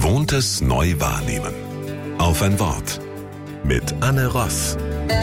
Gewohntes neu wahrnehmen. Auf ein Wort. Mit Anne Ross.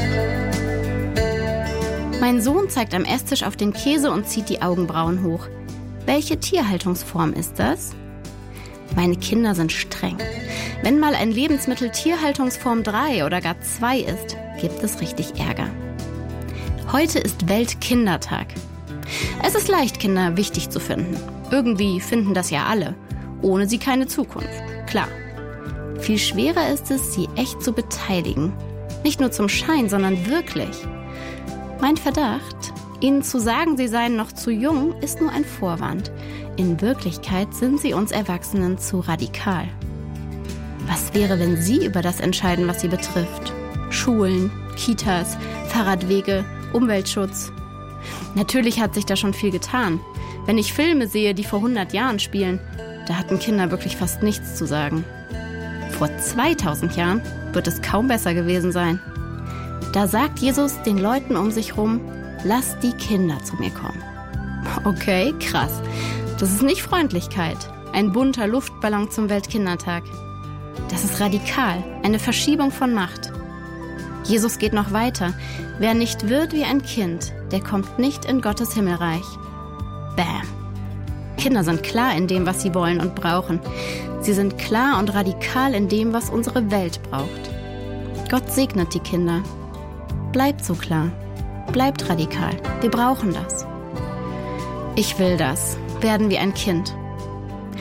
Mein Sohn zeigt am Esstisch auf den Käse und zieht die Augenbrauen hoch. Welche Tierhaltungsform ist das? Meine Kinder sind streng. Wenn mal ein Lebensmittel Tierhaltungsform 3 oder gar 2 ist, gibt es richtig Ärger. Heute ist Weltkindertag. Es ist leicht, Kinder wichtig zu finden. Irgendwie finden das ja alle. Ohne sie keine Zukunft. Klar. Viel schwerer ist es, sie echt zu beteiligen. Nicht nur zum Schein, sondern wirklich. Mein Verdacht, ihnen zu sagen, sie seien noch zu jung, ist nur ein Vorwand. In Wirklichkeit sind sie uns Erwachsenen zu radikal. Was wäre, wenn sie über das entscheiden, was sie betrifft? Schulen, Kitas, Fahrradwege, Umweltschutz. Natürlich hat sich da schon viel getan. Wenn ich Filme sehe, die vor 100 Jahren spielen, da hatten Kinder wirklich fast nichts zu sagen. Vor 2000 Jahren wird es kaum besser gewesen sein. Da sagt Jesus den Leuten um sich rum, lasst die Kinder zu mir kommen. Okay, krass. Das ist nicht Freundlichkeit. Ein bunter Luftballon zum Weltkindertag. Das ist radikal, eine Verschiebung von Macht. Jesus geht noch weiter. Wer nicht wird wie ein Kind, der kommt nicht in Gottes Himmelreich. Bäm. Kinder sind klar in dem, was sie wollen und brauchen. Sie sind klar und radikal in dem, was unsere Welt braucht. Gott segnet die Kinder. Bleibt so klar. Bleibt radikal. Wir brauchen das. Ich will das. Werden wie ein Kind.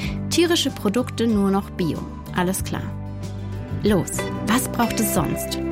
Tierische Produkte nur noch Bio. Alles klar. Los, was braucht es sonst?